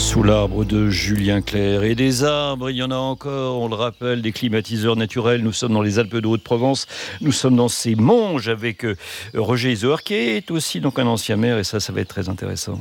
Sous l'arbre de Julien Clerc. Et des arbres, il y en a encore, on le rappelle, des climatiseurs naturels. Nous sommes dans les Alpes de Haute-Provence. Nous sommes dans ces Monges avec Roger Isoard, qui est aussi donc un ancien maire. Et ça va être très intéressant.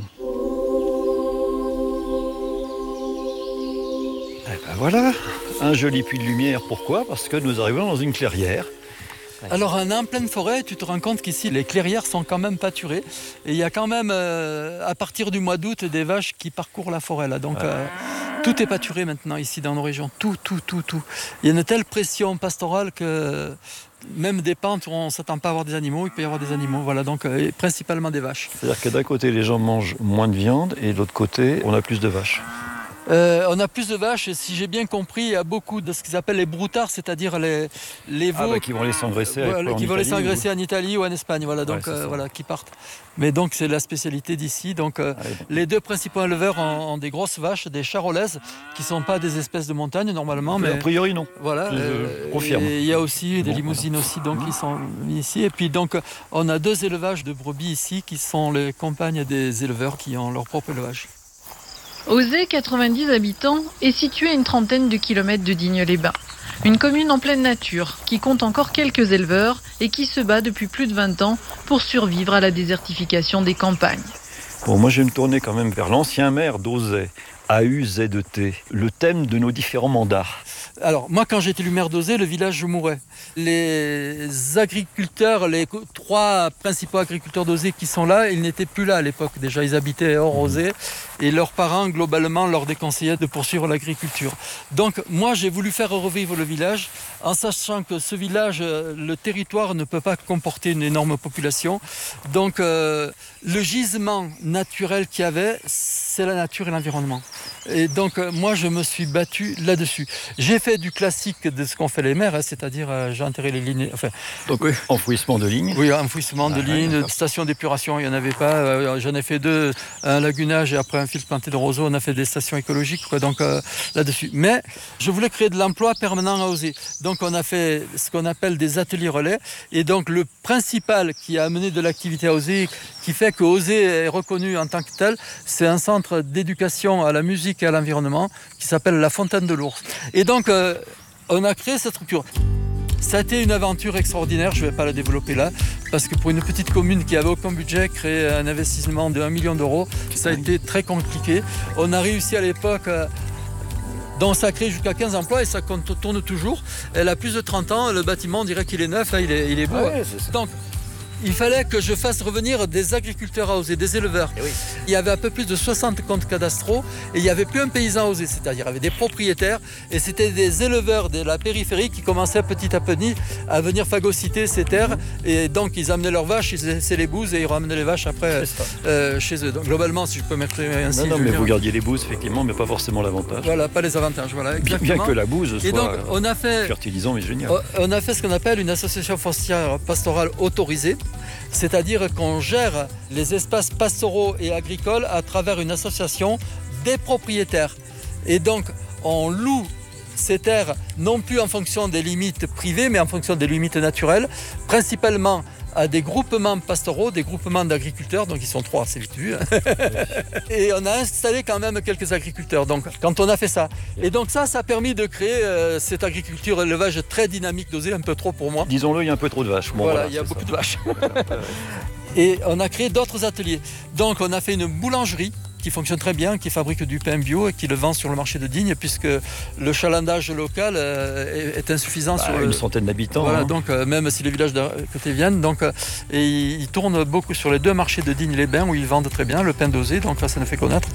Et ben voilà, un joli puits de lumière. Pourquoi ? Parce que nous arrivons dans une clairière. Alors on est en pleine forêt, tu te rends compte qu'ici les clairières sont quand même pâturées et il y a quand même à partir du mois d'août des vaches qui parcourent la forêt là. Donc tout est pâturé maintenant ici dans nos régions, tout. Il y a une telle pression pastorale que même des pentes où on ne s'attend pas à avoir des animaux, il peut y avoir des animaux, voilà, donc principalement des vaches. C'est-à-dire que d'un côté les gens mangent moins de viande et de l'autre côté on a plus de vaches. On a plus de vaches et si j'ai bien compris, il y a beaucoup de ce qu'ils appellent les broutards, c'est-à-dire les veaux qui vont les s'engraisser en Italie ou en Espagne, voilà, donc voilà, qui partent. Mais donc c'est la spécialité d'ici. Donc les deux principaux éleveurs ont des grosses vaches, des charolaises, qui sont pas des espèces de montagne normalement, mais a priori non. Voilà. Je confirme. Et il y a aussi des limousines aussi, donc qui sont ici. Et puis donc on a 2 élevages de brebis ici qui sont les compagnes des éleveurs qui ont leur propre élevage. Auzay, 90 habitants, est situé à une trentaine de kilomètres de Digne-les-Bains. Une commune en pleine nature, qui compte encore quelques éleveurs et qui se bat depuis plus de 20 ans pour survivre à la désertification des campagnes. Bon, moi je vais me tourner quand même vers l'ancien maire d'Auzay, AUZT, le thème de nos différents mandats. Alors, moi, quand j'ai été élu maire d'Auzay, le village mourait. Les agriculteurs, les 3 principaux agriculteurs d'Auzay qui sont là, ils n'étaient plus là à l'époque. Déjà, ils habitaient hors Auzay et leurs parents, globalement, leur déconseillaient de poursuivre l'agriculture. Donc, moi, j'ai voulu faire revivre le village en sachant que ce village, le territoire ne peut pas comporter une énorme population. Donc, le gisement naturel qu'il y avait, c'est la nature et l'environnement. Et donc, moi, je me suis battu là-dessus. J'ai fait du classique de ce qu'ont fait les maires, c'est-à-dire j'ai enterré les lignes. Enfin, donc, enfouissement de lignes. Oui, enfouissement de lignes, station d'épuration, il n'y en avait pas. J'en ai fait 2, un lagunage et après un fil planté de roseaux. On a fait des stations écologiques, quoi, donc là-dessus. Mais je voulais créer de l'emploi permanent à Auzay. Donc, on a fait ce qu'on appelle des ateliers relais. Et donc, le principal qui a amené de l'activité à Auzay, qui fait que Auzay est reconnu en tant que tel, c'est un centre d'éducation à la musique et à l'environnement qui s'appelle la Fontaine de l'Ours. Et donc, on a créé cette structure. Ça a été une aventure extraordinaire, je ne vais pas la développer là, parce que pour une petite commune qui n'avait aucun budget, créer un investissement de 1 million d'euros, ça a été très compliqué. On a réussi à l'époque... Donc ça a créé jusqu'à 15 emplois et ça tourne toujours. Elle a plus de 30 ans, le bâtiment on dirait qu'il est neuf, il est beau. Donc il fallait que je fasse revenir des agriculteurs à Auzay, des éleveurs. Oui. Il y avait un peu plus de 60 comptes cadastraux et il n'y avait plus un paysan à Auzay, c'est-à-dire il y avait des propriétaires et c'était des éleveurs de la périphérie qui commençaient petit à petit à venir phagocyter ces terres et donc ils amenaient leurs vaches, ils laissaient les bouses et ils ramenaient les vaches après chez eux. Donc globalement, si je peux m'exprimer ainsi... Non, mais vous gardiez les bouses effectivement, mais pas forcément l'avantage. Voilà, pas les avantages, voilà, exactement. Bien que la bouse soit et donc, on a fait, fertilisant mais génial. On a fait ce qu'on appelle une association foncière pastorale autorisée. C'est-à-dire qu'on gère les espaces pastoraux et agricoles à travers une association des propriétaires. Et donc, on loue ces terres non plus en fonction des limites privées, mais en fonction des limites naturelles, principalement à des groupements pastoraux, des groupements d'agriculteurs, donc ils sont 3, c'est vite vu. Et on a installé quand même quelques agriculteurs, donc quand on a fait ça. Et donc ça a permis de créer cette agriculture élevage très dynamique d'Auzay, un peu trop pour moi. Disons-le, il y a un peu trop de vaches. Bon, voilà, il y a beaucoup de vaches. Et on a créé d'autres ateliers. Donc on a fait une boulangerie qui fonctionne très bien, qui fabrique du pain bio et qui le vend sur le marché de Digne, puisque le chalandage local est insuffisant. Sur une centaine d'habitants. Voilà, donc même si les villages d'à côté viennent, donc et ils tournent beaucoup sur les 2 marchés de Digne-les-Bains où ils vendent très bien le pain d'Auzay, donc là ça nous fait connaître.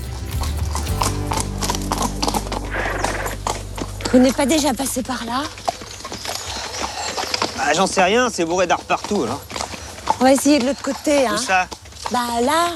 Vous n'êtes pas déjà passé par là? J'en sais rien, c'est bourré d'art partout alors. On va essayer de l'autre côté, hein. Où ça? Bah là.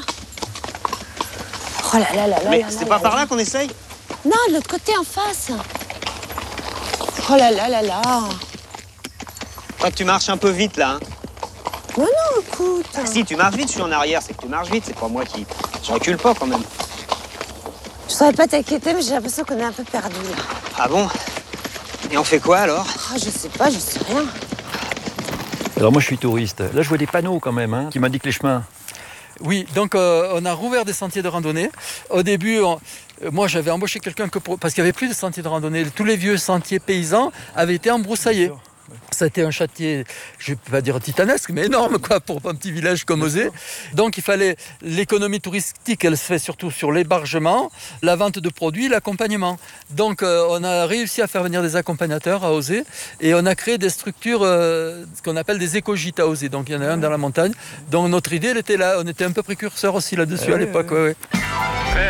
Oh là là là là. Mais c'est pas par là qu'on essaye? Non, de l'autre côté en face. Oh là là là là. Toi, tu marches un peu vite là, hein? Non, non, écoute. Si tu marches vite, je suis en arrière, c'est que tu marches vite, c'est pas moi qui... Je recule pas quand même. Je saurais pas t'inquiéter, mais j'ai l'impression qu'on est un peu perdu là. Ah bon? Et on fait quoi alors? Oh, je sais pas, je sais rien. Alors moi je suis touriste. Là je vois des panneaux quand même qui m'indiquent les chemins. Oui, donc on a rouvert des sentiers de randonnée. Au début, moi j'avais embauché quelqu'un parce qu'il n'y avait plus de sentiers de randonnée. Tous les vieux sentiers paysans avaient été embroussaillés. Ça a été un chantier, je ne vais pas dire titanesque, mais énorme quoi, pour un petit village comme Auzé. Donc il fallait, l'économie touristique, elle se fait surtout sur l'hébergement, la vente de produits, l'accompagnement. Donc on a réussi à faire venir des accompagnateurs à Auzé et on a créé des structures, ce qu'on appelle des éco-gîtes à Auzé. Donc il y en a un dans la montagne. Donc notre idée, elle était là, on était un peu précurseurs aussi là-dessus à l'époque. Ouais.